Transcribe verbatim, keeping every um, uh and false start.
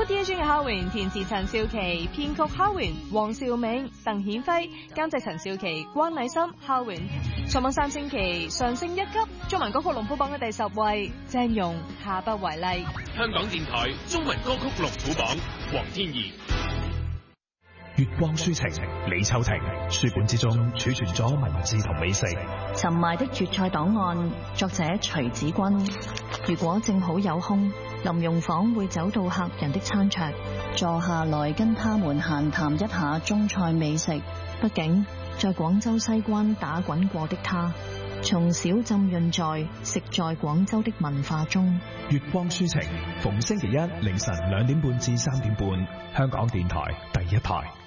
曲 D J 嘅敲榮，填詞陳少琪，編曲敲榮，黃兆銘、鄧顯輝，監製陳少琪、關禮深、敲榮。上榜三星期，上升一級，中文歌曲龍虎榜嘅第十位，鄭融下不為例。 香港電台中文歌曲龍虎榜，黃天怡。 月光書情，李秋婷。書本之中儲存咗文字同美食。 沉埋的粵菜檔案，作者徐子君。如果正好有空，林榮晃會走到客人的餐桌，坐下來跟他們閒談一下中菜美食。畢竟在廣州西關打滾過的他，從小浸潤在食在廣州的文化中。 月光書情，逢星期一凌晨兩點半至三點半，香港電台第一台。